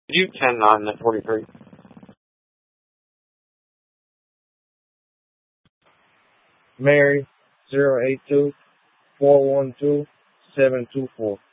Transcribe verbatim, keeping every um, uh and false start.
You ten nine at forty-three. Mary, zero eight two four one two seven two four.